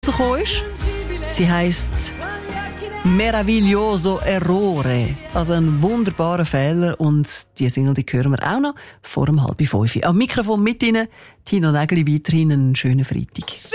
rausgekommen ist. Sie heisst Meraviglioso Errore. Also ein wunderbarer Fehler. Und die Single, die hören wir auch noch vor 4:30. Am Mikrofon mit Ihnen, Tina Nägeli, weiterhin einen schönen Freitag.